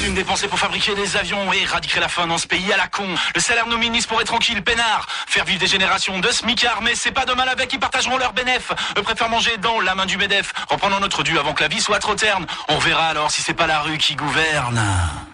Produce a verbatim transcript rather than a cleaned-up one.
thunes dépensées pour fabriquer des avions et éradiquer la faim dans ce pays à la con. Le salaire de nos ministres pourrait tranquille, peinard, faire vivre des générations de smicards, mais c'est pas de mal avec, ils partageront leurs bénéfices. Eux préfèrent manger dans la main du MEDEF, reprenant notre dû avant que la vie soit trop terne. On verra alors si c'est pas la rue qui gouverne.